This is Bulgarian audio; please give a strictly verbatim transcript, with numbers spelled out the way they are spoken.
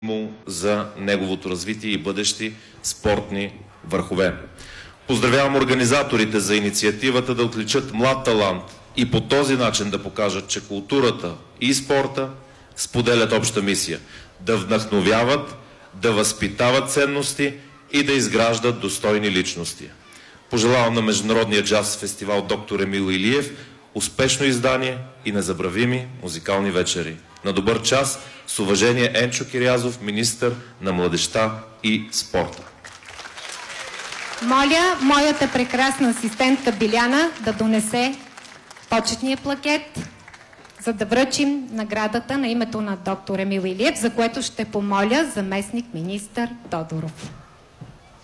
му за неговото развитие и бъдещи спортни върхове. Поздравявам организаторите за инициативата да отличат млад талант и по този начин да покажат, че културата и спорта споделят обща мисия – да вдъхновяват, да възпитават ценности и да изграждат достойни личности. Пожелавам на Международния джаз фестивал доктор Емил Илиев успешно издание и незабравими музикални вечери. На добър час, с уважение, Енчо Кирязов, министър на младежта и спорта. Моля моята прекрасна асистентка Биляна да донесе почетния плакет, за да връчим наградата на името на доктор Емил Илиев, за което ще помоля заместник министър Тодоров.